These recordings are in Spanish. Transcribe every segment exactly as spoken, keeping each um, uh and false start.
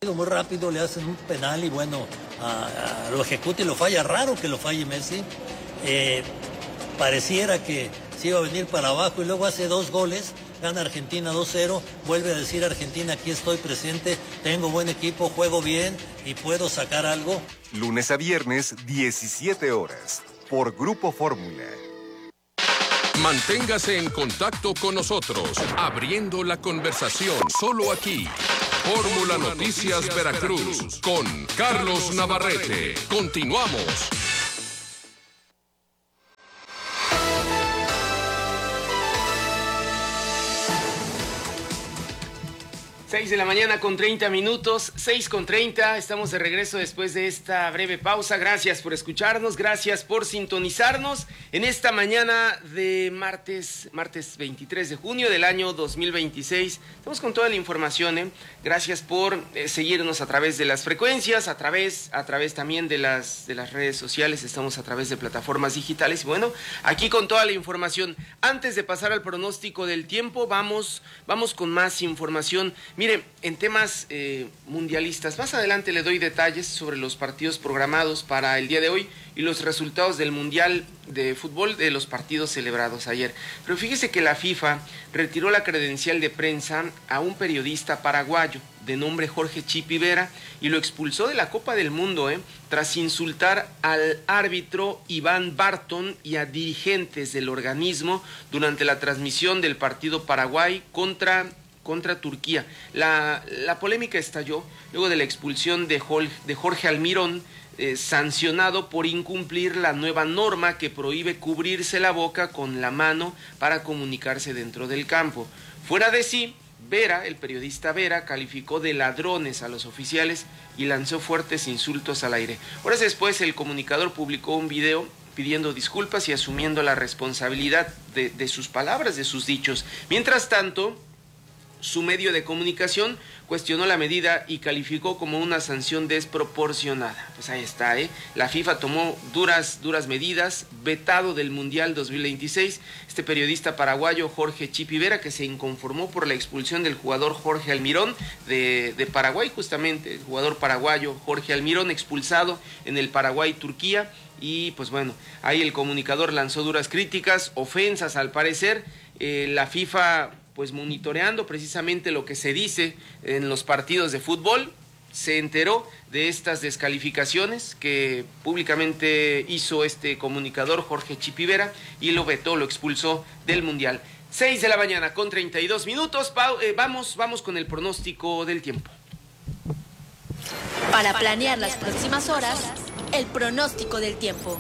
Muy rápido le hacen un penal y bueno, a, a, lo ejecuta y lo falla. Raro que lo falle Messi. Eh, pareciera que se iba a venir para abajo y luego hace dos goles, gana Argentina dos cero, vuelve a decir Argentina, aquí estoy presente, tengo buen equipo, juego bien y puedo sacar algo. Lunes a viernes, diecisiete horas, por Grupo Fórmula. Manténgase en contacto con nosotros, abriendo la conversación, solo aquí. Fórmula Noticias Veracruz, con Carlos Navarrete. Continuamos. seis de la mañana con treinta minutos, seis con treinta, estamos de regreso después de esta breve pausa. Gracias por escucharnos, gracias por sintonizarnos en esta mañana de martes, martes veintitrés de junio del año dos mil veintiséis. Estamos con toda la información, ¿eh? Gracias por eh, seguirnos a través de las frecuencias, a través, a través también de las, de las redes sociales, estamos a través de plataformas digitales. Y bueno, aquí con toda la información. Antes de pasar al pronóstico del tiempo, vamos, vamos con más información. Mire, en temas eh, mundialistas, más adelante le doy detalles sobre los partidos programados para el día de hoy y los resultados del Mundial de Fútbol de los partidos celebrados ayer. Pero fíjese que la FIFA retiró la credencial de prensa a un periodista paraguayo de nombre Jorge Chipi Vera y lo expulsó de la Copa del Mundo, ¿eh? tras insultar al árbitro Iván Barton y a dirigentes del organismo durante la transmisión del partido Paraguay contra... contra Turquía. La, la polémica estalló luego de la expulsión de Jorge, de Jorge Almirón, eh, sancionado por incumplir la nueva norma que prohíbe cubrirse la boca con la mano para comunicarse dentro del campo. Fuera de sí, Vera, el periodista Vera, calificó de ladrones a los oficiales y lanzó fuertes insultos al aire. Horas después, el comunicador publicó un video pidiendo disculpas y asumiendo la responsabilidad de, de sus palabras, de sus dichos. Mientras tanto, su medio de comunicación cuestionó la medida y calificó como una sanción desproporcionada. Pues ahí está, ¿eh? La FIFA tomó duras, duras medidas, vetado del Mundial dos mil veintiséis. Este periodista paraguayo Jorge Chipi Vera, que se inconformó por la expulsión del jugador Jorge Almirón de, de Paraguay, justamente, el jugador paraguayo Jorge Almirón expulsado en el Paraguay-Turquía. Y pues bueno, ahí el comunicador lanzó duras críticas, ofensas al parecer. Eh, la FIFA, pues monitoreando precisamente lo que se dice en los partidos de fútbol, se enteró de estas descalificaciones que públicamente hizo este comunicador Jorge Chipi Vera y lo vetó, lo expulsó del Mundial. seis de la mañana con treinta y dos minutos, eh, vamos, vamos con el pronóstico del tiempo. Para planear las próximas horas, el pronóstico del tiempo.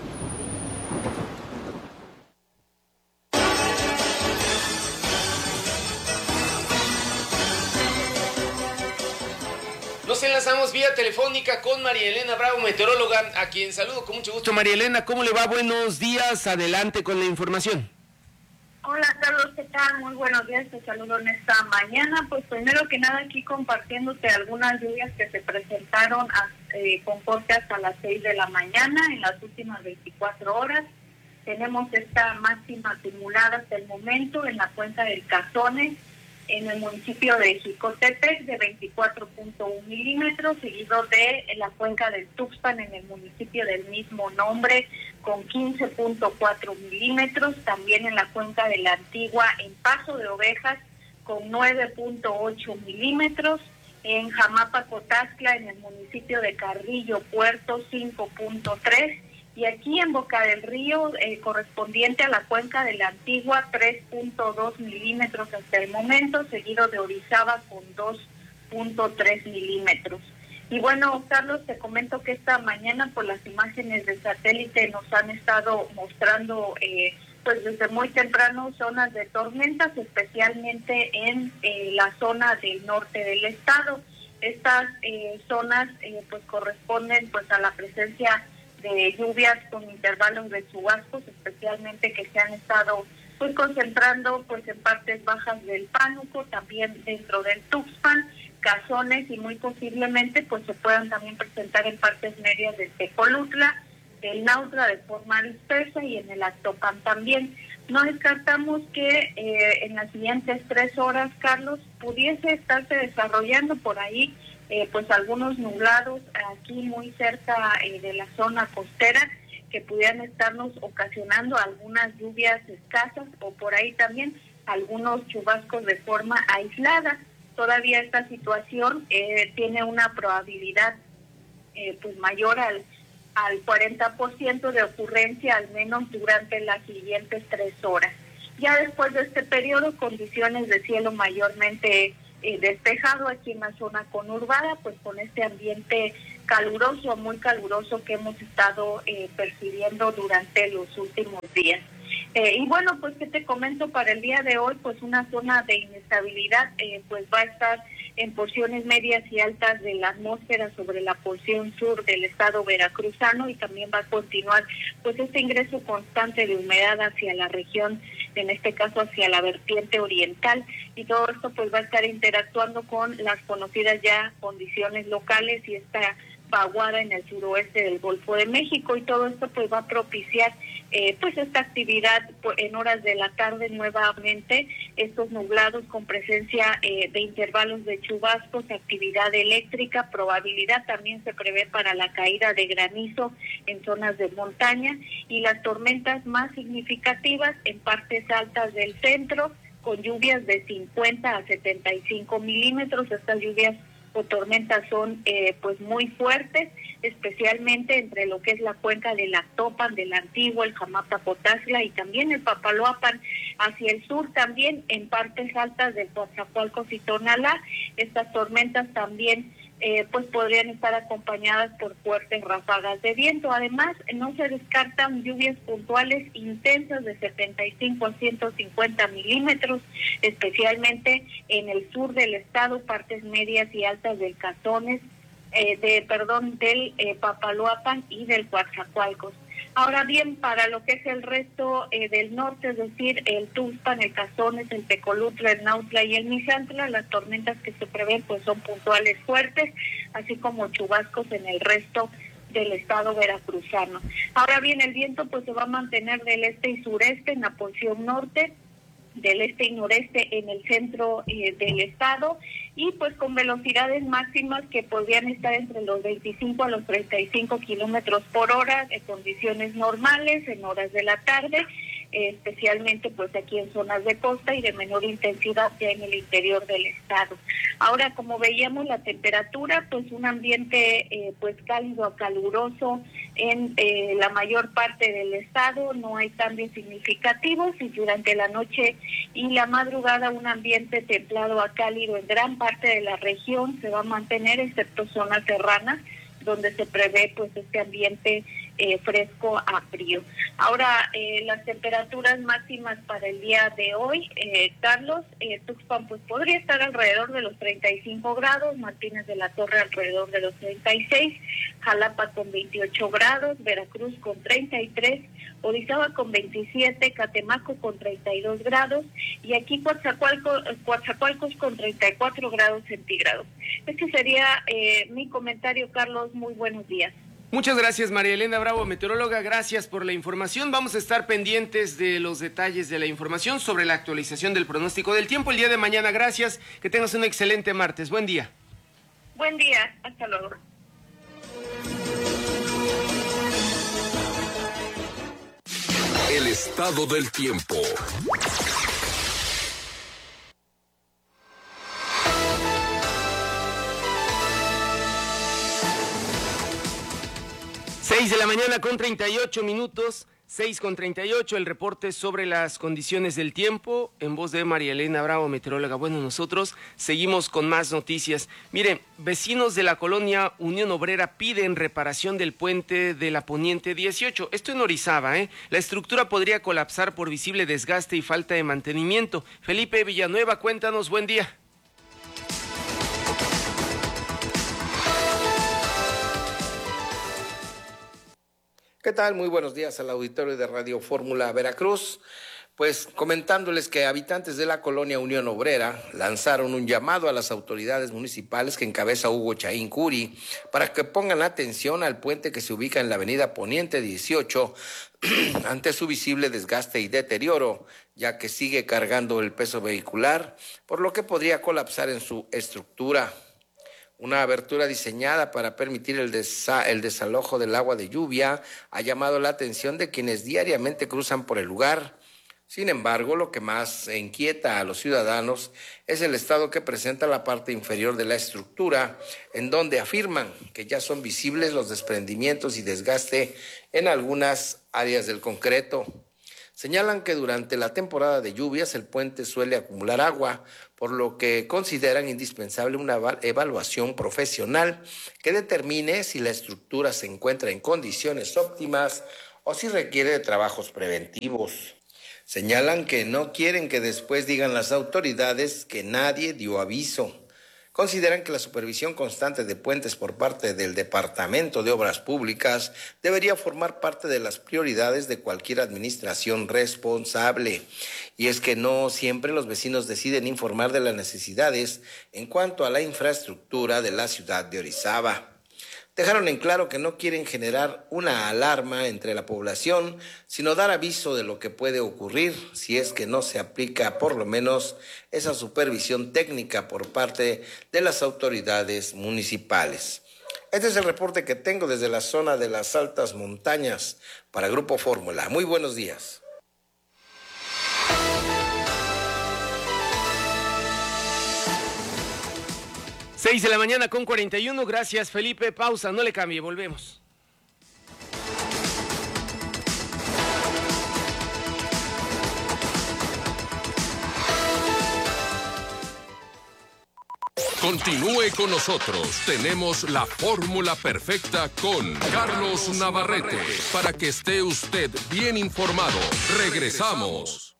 Nos enlazamos vía telefónica con María Elena Bravo, meteoróloga, a quien saludo con mucho gusto. María Elena, ¿cómo le va? Buenos días, adelante con la información. Hola Carlos, ¿qué tal? Muy buenos días, te saludo en esta mañana. Pues primero que nada aquí compartiéndote algunas lluvias que se presentaron a, eh, con corte hasta las seis de la mañana en las últimas veinticuatro horas. Tenemos esta máxima acumulada hasta el momento en la cuenca del Cazones, en el municipio de Jicotepec, de veinticuatro punto uno milímetros, seguido de la cuenca del Tuxpan en el municipio del mismo nombre con quince punto cuatro milímetros, también en la cuenca de la Antigua en Paso de Ovejas con nueve punto ocho milímetros, en Jamapa Cotaxtla en el municipio de Carrillo Puerto cinco punto tres, y aquí en Boca del Río, eh, correspondiente a la cuenca de la Antigua, tres punto dos milímetros hasta el momento, seguido de Orizaba con dos punto tres milímetros. Y bueno, Carlos, te comento que esta mañana por las imágenes de satélite nos han estado mostrando, eh, pues desde muy temprano, zonas de tormentas, especialmente en eh, la zona del norte del estado. Estas eh, zonas eh, pues corresponden pues a la presencia de lluvias con intervalos de chubascos, especialmente que se han estado pues concentrando pues en partes bajas del Pánuco, también dentro del Tuxpan, Cazones, y muy posiblemente pues se puedan también presentar en partes medias de Tecolutla, del Nautla de forma dispersa y en el Actopan también. No descartamos que eh, en las siguientes tres horas, Carlos, pudiese estarse desarrollando por ahí eh, pues algunos nublados aquí muy cerca eh, de la zona costera, que pudieran estarnos ocasionando algunas lluvias escasas o por ahí también algunos chubascos de forma aislada. Todavía esta situación eh, tiene una probabilidad eh, pues mayor al, al cuarenta por ciento de ocurrencia, al menos durante las siguientes tres horas. Ya después de este periodo, condiciones de cielo mayormente eh, despejado aquí en la zona conurbada, pues con este ambiente caluroso, muy caluroso que hemos estado eh, percibiendo durante los últimos días. Eh, y bueno, pues que te comento para el día de hoy, pues una zona de inestabilidad eh, pues va a estar en porciones medias y altas de la atmósfera sobre la porción sur del estado veracruzano, y también va a continuar pues este ingreso constante de humedad hacia la región, en este caso hacia la vertiente oriental, y todo esto pues va a estar interactuando con las conocidas ya condiciones locales y esta vaguada en el suroeste del Golfo de México, y todo esto pues va a propiciar eh, pues esta actividad en horas de la tarde nuevamente, estos nublados con presencia eh, de intervalos de chubascos, actividad eléctrica, probabilidad también se prevé para la caída de granizo en zonas de montaña, y las tormentas más significativas en partes altas del centro, con lluvias de cincuenta a setenta y cinco milímetros. Estas lluvias o tormentas son eh, pues muy fuertes, especialmente entre lo que es la cuenca de la Topan, del Antiguo, el Jamapa-Potazla y también el Papaloapan, hacia el sur también en partes altas de Coatzacoalcos y Tonalá. Estas tormentas también eh, pues podrían estar acompañadas por fuertes ráfagas de viento. Además, no se descartan lluvias puntuales intensas de setenta y cinco a ciento cincuenta milímetros, especialmente en el sur del estado, partes medias y altas del Cazones, eh, de perdón, del eh, Papaloapan y del Coatzacoalcos. Ahora bien, para lo que es el resto eh, del norte, es decir, el Tuxpan, el Cazones, el Tecolutla, el Nautla y el Misantla, las tormentas que se prevén pues son puntuales fuertes, así como chubascos en el resto del estado veracruzano. Ahora bien, el viento pues se va a mantener del este y sureste en la porción norte, del este y noreste en el centro eh, del estado, y pues con velocidades máximas que podrían estar entre los veinticinco a los treinta y cinco kilómetros por hora, en condiciones normales, en horas de la tarde, eh, especialmente pues aquí en zonas de costa, y de menor intensidad ya en el interior del estado. Ahora, como veíamos, la temperatura, pues un ambiente eh, pues cálido a caluroso en eh, la mayor parte del estado, no hay cambios significativos, y durante la noche y la madrugada un ambiente templado a cálido en gran parte de la región se va a mantener, excepto zonas serranas, donde se prevé pues este ambiente eh, fresco a frío. Ahora, eh, las temperaturas máximas para el día de hoy, eh, Carlos, eh, Tuxpan pues podría estar alrededor de los treinta y cinco grados, Martínez de la Torre alrededor de los treinta y seis, Jalapa con veintiocho grados, Veracruz con treinta y tres, Orizaba con veintisiete, Catemaco con treinta y dos grados, y aquí Coatzacoalcos, Coatzacoalcos con treinta y cuatro grados centígrados. Este sería eh, mi comentario, Carlos. Muy buenos días. Muchas gracias, María Elena Bravo, meteoróloga, gracias por la información. Vamos a estar pendientes de los detalles de la información sobre la actualización del pronóstico del tiempo el día de mañana. Gracias, que tengas un excelente martes. Buen día. Buen día, hasta luego. El estado del tiempo. seis de la mañana con treinta y ocho minutos, seis con treinta y ocho, el reporte sobre las condiciones del tiempo en voz de María Elena Bravo, meteoróloga. Bueno, nosotros seguimos con más noticias. Miren, vecinos de la colonia Unión Obrera piden reparación del puente de la Poniente dieciocho. Esto en Orizaba, ¿eh? La estructura podría colapsar por visible desgaste y falta de mantenimiento. Felipe Villanueva, cuéntanos, buen día. ¿Qué tal? Muy buenos días al auditorio de Radio Fórmula Veracruz. Pues comentándoles que habitantes de la colonia Unión Obrera lanzaron un llamado a las autoridades municipales que encabeza Hugo Chaín Curi para que pongan atención al puente que se ubica en la avenida Poniente dieciocho ante su visible desgaste y deterioro, ya que sigue cargando el peso vehicular, por lo que podría colapsar en su estructura. Una abertura diseñada para permitir el, desa- el desalojo del agua de lluvia ha llamado la atención de quienes diariamente cruzan por el lugar. Sin embargo, lo que más inquieta a los ciudadanos es el estado que presenta la parte inferior de la estructura, en donde afirman que ya son visibles los desprendimientos y desgaste en algunas áreas del concreto. Señalan que durante la temporada de lluvias el puente suele acumular agua, por lo que consideran indispensable una evaluación profesional que determine si la estructura se encuentra en condiciones óptimas o si requiere de trabajos preventivos. Señalan que no quieren que después digan las autoridades que nadie dio aviso. Consideran que la supervisión constante de puentes por parte del Departamento de Obras Públicas debería formar parte de las prioridades de cualquier administración responsable. Y es que no siempre los vecinos deciden informar de las necesidades en cuanto a la infraestructura de la ciudad de Orizaba. Dejaron en claro que no quieren generar una alarma entre la población, sino dar aviso de lo que puede ocurrir si es que no se aplica por lo menos esa supervisión técnica por parte de las autoridades municipales. Este es el reporte que tengo desde la zona de las altas montañas para Grupo Fórmula. Muy buenos días. seis de la mañana con cuarenta y uno. Gracias, Felipe. Pausa, no le cambie, volvemos. Continúe con nosotros. Tenemos la fórmula perfecta con Carlos Navarrete para que esté usted bien informado. Regresamos.